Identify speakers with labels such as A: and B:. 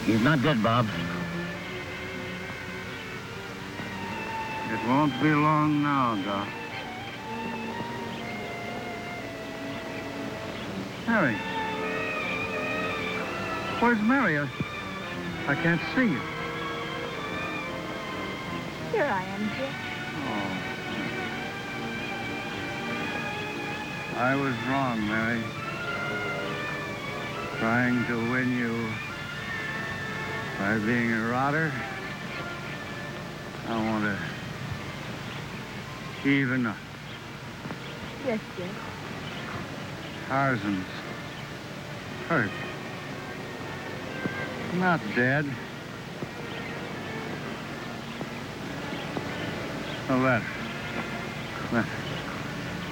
A: He's not dead, Bob.
B: It won't be long now, Doc. Mary. Where's Mary? I can't see you.
C: Here I am, Dick.
B: Oh. I was wrong, Mary. Trying to win you by being a rotter. I want to even up.
C: Yes, Dick.
B: Tarzan's hurt. Not dead. A letter.